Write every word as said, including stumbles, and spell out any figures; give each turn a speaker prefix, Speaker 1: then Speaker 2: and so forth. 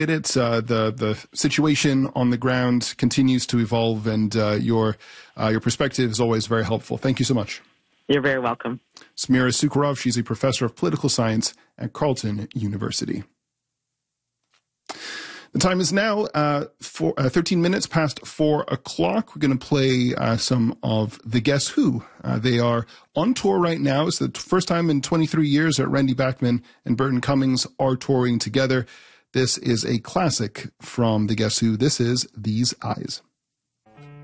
Speaker 1: It uh, the the situation on the ground continues to evolve, and uh, your uh, your perspective is always very helpful. Thank you so much.
Speaker 2: You're very welcome.
Speaker 1: Samira Sukharov, she's a professor of political science at Carleton University. The time is now uh, four, uh, thirteen minutes past four o'clock. We're going to play uh, some of the Guess Who. Uh, they are on tour right now. It's the first time in twenty-three years that Randy Bachman and Burton Cummings are touring together. This is a classic from the Guess Who. This is These Eyes.